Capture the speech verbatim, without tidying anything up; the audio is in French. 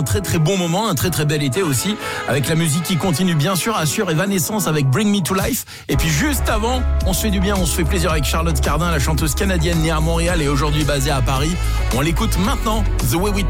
Un très très bon moment, un très très bel été aussi, avec la musique qui continue bien sûr, Assure Evanescence avec Bring Me to Life. Et puis juste avant, on se fait du bien, on se fait plaisir avec Charlotte Cardin, la chanteuse canadienne née à Montréal et aujourd'hui basée à Paris. On l'écoute maintenant, The Way We